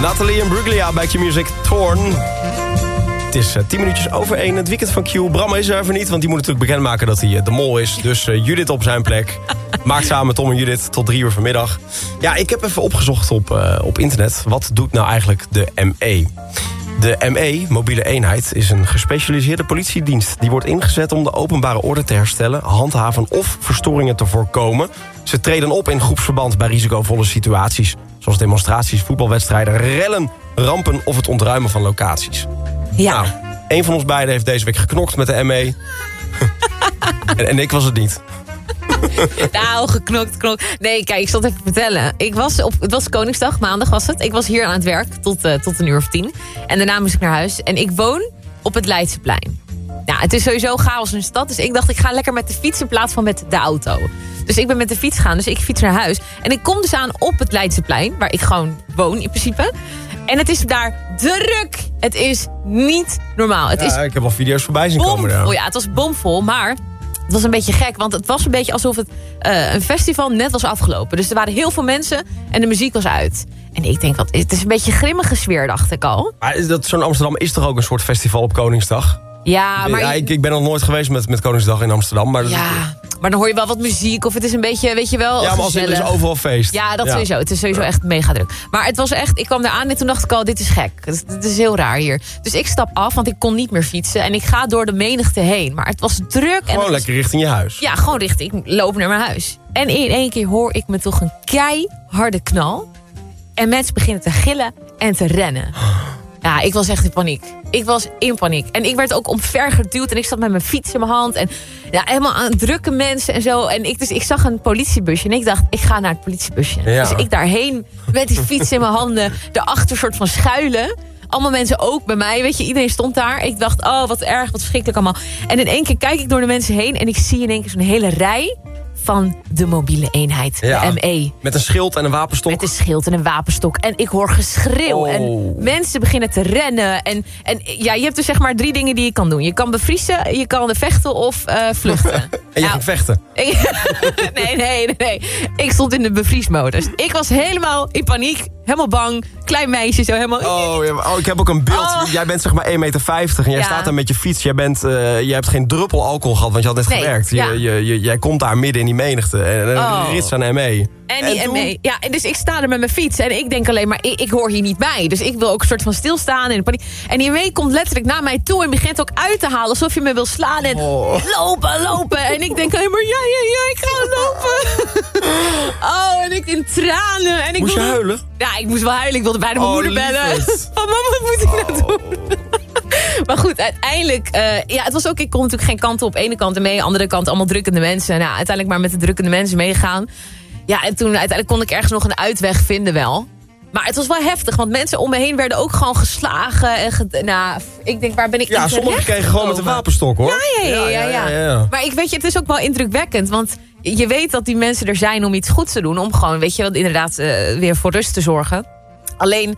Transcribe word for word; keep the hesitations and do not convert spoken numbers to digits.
Nathalie en Bruglia bij Q-Music, Torn. Het is uh, tien minuutjes over één, het weekend van Q. Bram is er even niet, want die moet natuurlijk bekendmaken dat hij uh, de mol is. Dus uh, Judith op zijn plek. Maakt samen met Tom en Judith tot drie uur vanmiddag. Ja, ik heb even opgezocht op, uh, op internet. Wat doet nou eigenlijk de M E? De M E, mobiele eenheid, is een gespecialiseerde politiedienst. Die wordt ingezet om de openbare orde te herstellen, handhaven of verstoringen te voorkomen. Ze treden op in groepsverband bij risicovolle situaties. Zoals demonstraties, voetbalwedstrijden, rellen, rampen of het ontruimen van locaties. Ja. Nou, een van ons beiden heeft deze week geknokt met de M E. en, en ik was het niet. Nou, geknokt, knokt. Nee, kijk, ik zal het even vertellen. Ik was op, het was Koningsdag, maandag was het. Ik was hier aan het werk tot, uh, tot een uur of tien. En daarna moest ik naar huis. En ik woon op het Leidseplein. Nou, het is sowieso chaos in de stad. Dus ik dacht, ik ga lekker met de fiets in plaats van met de auto. Dus ik ben met de fiets gaan. Dus ik fiets naar huis. En ik kom dus aan op het Leidseplein, waar ik gewoon woon in principe. En het is daar druk. Het is niet normaal. Het Ja, is ik heb al video's voorbij zien komen. bomvol. Ja. Ja, het was bomvol, maar het was een beetje gek. Want het was een beetje alsof het uh, een festival net was afgelopen. Dus er waren heel veel mensen en de muziek was uit. En ik denk, wat, het is een beetje grimmige sfeer, dacht ik al. Maar dat, zo'n Amsterdam is toch ook een soort festival op Koningsdag? Ja, maar, Ja, ik, ik ben nog nooit geweest met, met Koningsdag in Amsterdam. Maar dat- ja, maar dan hoor je wel wat muziek. Of het is een beetje, weet je wel, ja, maar als in, gezellig. er is overal feest. Ja, dat sowieso. Het is sowieso echt mega druk. Maar het was echt, ik kwam daar aan en toen dacht ik al, dit is gek. Het, het is heel raar hier. Dus ik stap af, want ik kon niet meer fietsen. En ik ga door de menigte heen. Maar het was druk. En Gewoon het was- lekker richting je huis. Ja, gewoon richting. Ik loop naar mijn huis. En in één keer hoor ik me toch een keiharde knal. En mensen beginnen te gillen en te rennen. Ja, ik was echt in paniek. Ik was in paniek. En ik werd ook omvergeduwd en ik zat met mijn fiets in mijn hand. En ja, helemaal aan drukke mensen en zo. En ik, dus ik zag een politiebusje en ik dacht, ik ga naar het politiebusje. Ja. Dus ik daarheen met die fiets in mijn handen. Daarachter soort van schuilen. Allemaal mensen ook bij mij, weet je. Iedereen stond daar. Ik dacht, oh, wat erg, wat verschrikkelijk allemaal. En in één keer kijk ik door de mensen heen en ik zie in één keer zo'n hele rij van de mobiele eenheid, Ja. de M E. Met een schild en een wapenstok. Met een schild en een wapenstok. En ik hoor geschreeuw. Oh. En mensen beginnen te rennen. En, en ja, je hebt dus zeg maar drie dingen die je kan doen. Je kan bevriezen, je kan vechten of uh, vluchten. En je Nou, ging vechten. ik- nee, nee, nee, nee. Ik stond in de bevriesmodus. Ik was helemaal in paniek. Helemaal bang. Klein meisje zo helemaal. Oh, ja, maar- oh, ik heb ook een beeld. Oh. Jij bent zeg maar één meter vijftig en jij Ja. staat daar met je fiets. Jij, bent, uh, jij hebt geen druppel alcohol gehad, want je had net Nee, gewerkt. Je, ja. je, je, jij komt daar midden in die menigte. En een Oh. rits aan M E. En die En M toen? E. Ja, en dus ik sta er met mijn fiets. En ik denk alleen maar, ik, ik hoor hier niet bij. Dus ik wil ook een soort van stilstaan. En, in paniek. En die M E komt letterlijk naar mij toe. En begint ook uit te halen. Alsof je me wil slaan. En Oh. lopen, lopen. En ik denk alleen maar, ja, ja, ja, ik ga lopen. Oh, en ik in tranen. En ik Moest je wilde- huilen? Ja, ik moest wel huilen. Ik wilde bijna mijn Oh, moeder bellen. lieverd. Van, mama, wat moet ik nou doen? Maar goed, uiteindelijk... eh, ja, het was ook, ik kon natuurlijk geen kanten op. Ene kant en mee, andere kant allemaal drukkende mensen. Nou, uiteindelijk maar met de drukkende mensen meegaan. Ja, en toen uiteindelijk kon ik ergens nog een uitweg vinden wel. Maar het was wel heftig, want mensen om me heen werden ook gewoon geslagen. En ge- nou, ik denk, waar ben ik Ja, in sommigen terecht kregen gewoon met een gekomen? wapenstok, hoor. Ja, ja, ja, ja, ja. ja. Maar ik weet je, het is ook wel indrukwekkend. Want je weet dat die mensen er zijn om iets goeds te doen. Om gewoon, weet je wel, inderdaad uh, weer voor rust te zorgen. Alleen,